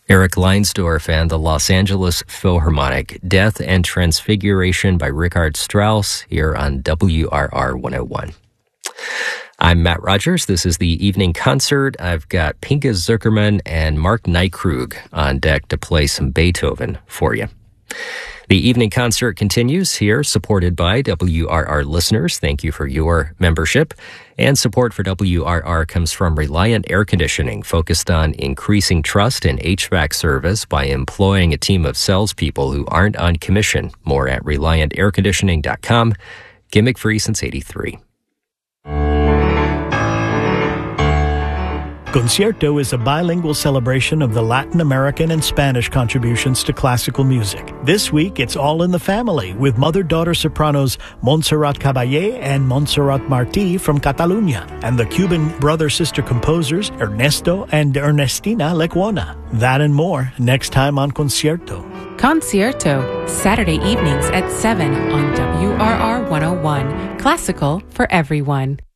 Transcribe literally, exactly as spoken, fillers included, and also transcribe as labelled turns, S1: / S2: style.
S1: Eric Leinsdorf and the Los Angeles Philharmonic, Death and Transfiguration by Richard Strauss, here on W R R one oh one. I'm Matt Rogers. This is the evening concert. I've got Pinka Zuckerman and Mark Nykrug on deck to play some Beethoven for you. The evening concert continues here, supported by W R R listeners. Thank you for your membership. And support for W R R comes from Reliant Air Conditioning, focused on increasing trust in H V A C service by employing a team of salespeople who aren't on commission. More at reliant air conditioning dot com. Gimmick-free since eighty-three.
S2: Concierto is a bilingual celebration of the Latin American and Spanish contributions to classical music. This week, it's all in the family with mother-daughter sopranos Montserrat Caballé and Montserrat Martí from Catalunya, and the Cuban brother-sister composers Ernesto and Ernestina Lecuona. That and more next time on Concierto.
S3: Concierto, Saturday evenings at seven on W R R one oh one. Classical for everyone.